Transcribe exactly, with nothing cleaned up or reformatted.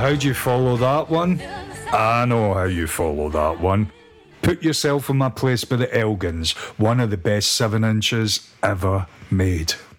how do you follow that one? I know how you follow that one. Put Yourself in My Place by the Elgins, one of the best seven inches ever made.